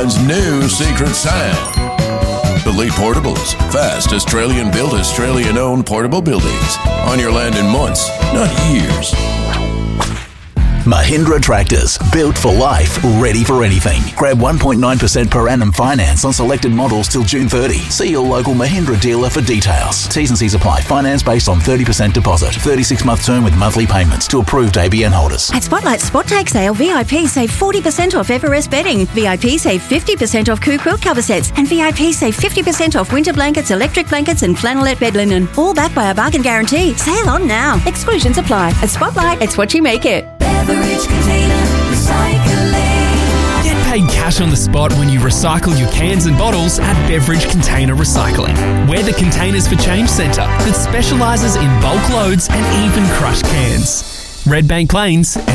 Queensland's new secret sound. Elite Portables. Fast, Australian-built, Australian-owned portable buildings. On your land in months, not years. Mahindra Tractors, built for life, ready for anything. Grab 1.9% per annum finance on selected models till June 30. See your local Mahindra dealer for details. T's and C's apply. Finance based on 30% deposit. 36-month term with monthly payments to approved ABN holders. At Spotlight Spot Take Sale, VIP save 40% off Everest bedding. VIP save 50% off Coo quilt cover sets. And VIP save 50% off winter blankets, electric blankets and flannelette bed linen. All backed by a bargain guarantee. Sale on now. Exclusions apply. At Spotlight, it's what you make it. Beverage Container Recycling. Get paid cash on the spot when you recycle your cans and bottles at Beverage Container Recycling. We're the Containers for Change Centre that specialises in bulk loads and even crushed cans. Redbank Plains,